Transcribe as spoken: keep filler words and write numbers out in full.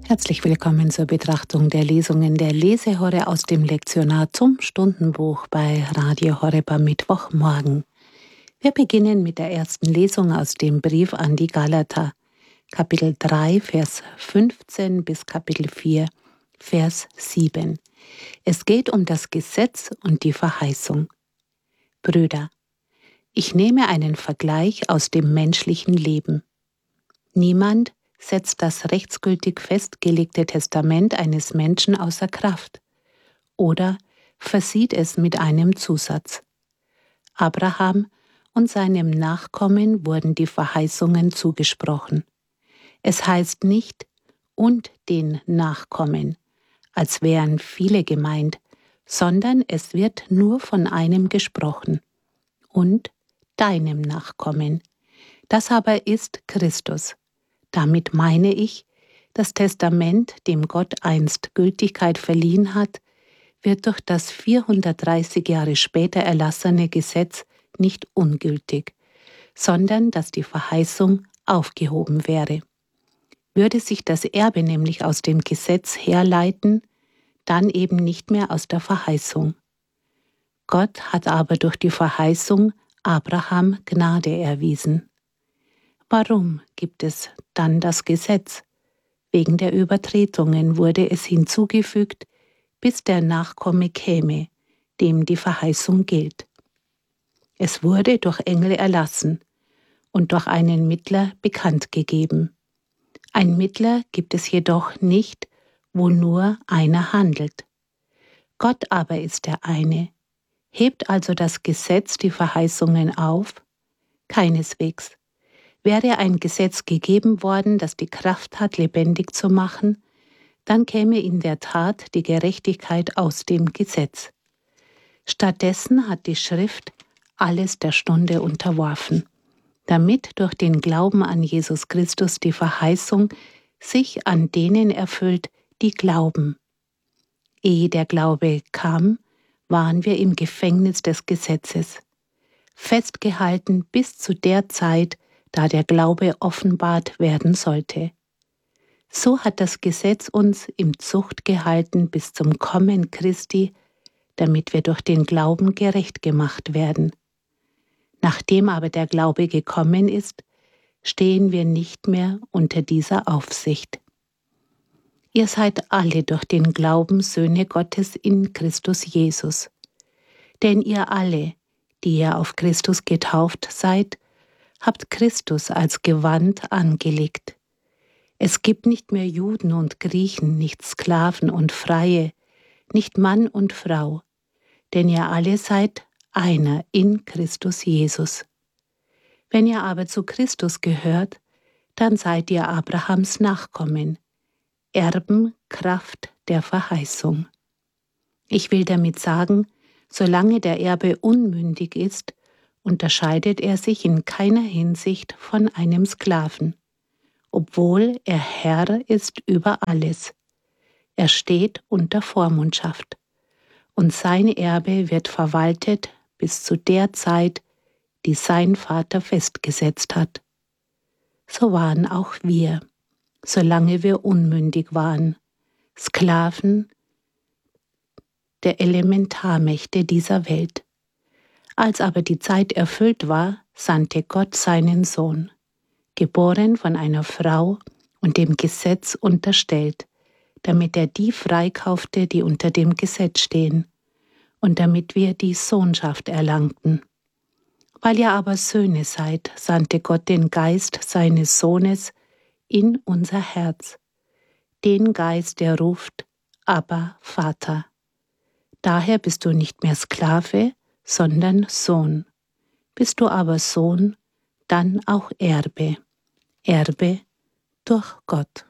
Herzlich willkommen zur Betrachtung der Lesungen der Lesehorre aus dem Lektionar zum Stundenbuch bei Radio Horeb am Mittwochmorgen. Wir beginnen mit der ersten Lesung aus dem Brief an die Galater, Kapitel drei, Vers fünfzehn bis Kapitel vier, Vers sieben. Es geht um das Gesetz und die Verheißung. Brüder, ich nehme einen Vergleich aus dem menschlichen Leben. Niemand setzt das rechtsgültig festgelegte Testament eines Menschen außer Kraft oder versieht es mit einem Zusatz. Abraham und seinem Nachkommen wurden die Verheißungen zugesprochen. Es heißt nicht und den Nachkommen, als wären viele gemeint, sondern es wird nur von einem gesprochen und deinem Nachkommen. Das aber ist Christus. Damit meine ich, das Testament, dem Gott einst Gültigkeit verliehen hat, wird durch das vierhundertdreißig Jahre später erlassene Gesetz nicht ungültig, sondern dass die Verheißung aufgehoben wäre. Würde sich das Erbe nämlich aus dem Gesetz herleiten, dann eben nicht mehr aus der Verheißung. Gott hat aber durch die Verheißung Abraham Gnade erwiesen. Warum gibt es dann das Gesetz? Wegen der Übertretungen wurde es hinzugefügt, bis der Nachkomme käme, dem die Verheißung gilt. Es wurde durch Engel erlassen und durch einen Mittler bekannt gegeben. Ein Mittler gibt es jedoch nicht, wo nur einer handelt. Gott aber ist der eine. Hebt also das Gesetz die Verheißungen auf? Keineswegs. Wäre ein Gesetz gegeben worden, das die Kraft hat, lebendig zu machen, dann käme in der Tat die Gerechtigkeit aus dem Gesetz. Stattdessen hat die Schrift alles der Stunde unterworfen, damit durch den Glauben an Jesus Christus die Verheißung sich an denen erfüllt, die glauben. Ehe der Glaube kam, waren wir im Gefängnis des Gesetzes, festgehalten bis zu der Zeit, da der Glaube offenbart werden sollte. So hat das Gesetz uns im Zucht gehalten bis zum Kommen Christi, damit wir durch den Glauben gerecht gemacht werden. Nachdem aber der Glaube gekommen ist, stehen wir nicht mehr unter dieser Aufsicht. Ihr seid alle durch den Glauben Söhne Gottes in Christus Jesus. Denn ihr alle, die ihr auf Christus getauft seid, habt Christus als Gewand angelegt. Es gibt nicht mehr Juden und Griechen, nicht Sklaven und Freie, nicht Mann und Frau, denn ihr alle seid einer in Christus Jesus. Wenn ihr aber zu Christus gehört, dann seid ihr Abrahams Nachkommen, Erben Kraft der Verheißung. Ich will damit sagen, solange der Erbe unmündig ist, unterscheidet er sich in keiner Hinsicht von einem Sklaven, obwohl er Herr ist über alles. Er steht unter Vormundschaft, und sein Erbe wird verwaltet bis zu der Zeit, die sein Vater festgesetzt hat. So waren auch wir, solange wir unmündig waren, Sklaven der Elementarmächte dieser Welt. Als aber die Zeit erfüllt war, sandte Gott seinen Sohn, geboren von einer Frau und dem Gesetz unterstellt, damit er die freikaufte, die unter dem Gesetz stehen, und damit wir die Sohnschaft erlangten. Weil ihr aber Söhne seid, sandte Gott den Geist seines Sohnes in unser Herz, den Geist, der ruft, Abba, Vater. Daher bist du nicht mehr Sklave, sondern Sohn. Bist du aber Sohn, dann auch Erbe. Erbe durch Gott.